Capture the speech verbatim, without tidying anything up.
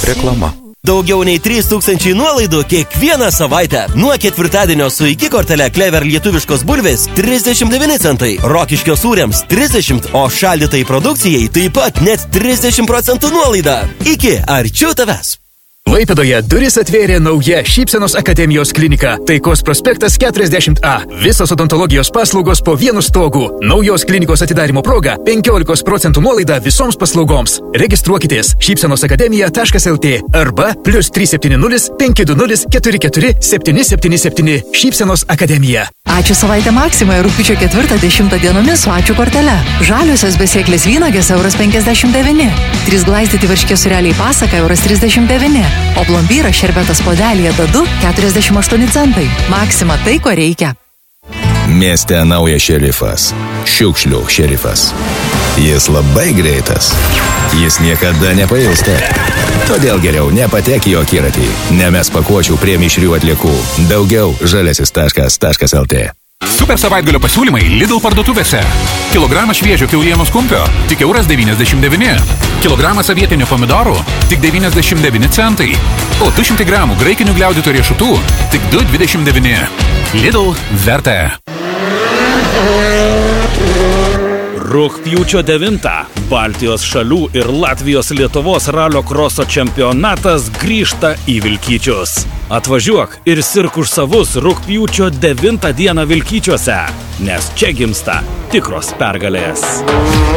Reklama. Daugiau nei trys tūkstančiai nuolaidų kiekvieną savaitę. Nuo ketvirtadienio su iki kortele Clever lietuviškos bulvės trisdešimt devyni centai, Rokiškio sūriams trisdešimt, o šaldytai produkcijai taip pat net trisdešimt procentų nuolaida. Iki arčiau tavęs. Klaipėdoje duris atvėrė nauja Šypsenos akademijos klinika. Taikos prospektas keturiasdešimt A. Visos odontologijos paslaugos po vienu stogu. Naujos klinikos atidarimo proga penkiolika procentų nuolaida visoms paslaugoms. Registruokitės šypsenos akademija taškas el tė arba plius trys septyni nulis penki du nulis keturi keturi septyni septyni septyni. Šypsenos akademija. Ačiū savaitę Maksimoje rugpjūčio ketvirtą dešimtą dienomis su ačiū kortele. Žaliosios besėklės vynogės euras penkiasdešimt devyni. Trys glaistyti varškės sūreliai pasaka euras trisdešimt devyni. O plombyras šerbetas podelyje dadu keturiasdešimt aštuoni centai. Maksima tai, ko reikia. Mieste naujas šerifas. Šiukšlių šerifas. Jis labai greitas. Jis niekada nepailsta. Todėl geriau nepatek į akiratį. Nemes pakuočių prie mišrių atliekų. Daugiau žaliasis taškas el tė. Super savaitgalio pasiūlymai Lidl parduotuvėse. Kilogramas šviežio kiaulienos kumpio tik euras devyniasdešimt devyni. Kilogramas avietinių pomidorų tik devyniasdešimt devyni centai. O du šimtai gramų graikinių gliaudytų riešutų tik du dvidešimt devyni. Lidl verta. Rugpjūčio devintą Baltijos šalių ir Latvijos Lietuvos ralio kroso čempionatas grįžta į Vilkyčius. Atvažiuok ir sirk už savus rugpjūčio devintą dieną Vilkyčiuose, nes čia gimsta tikros pergalės.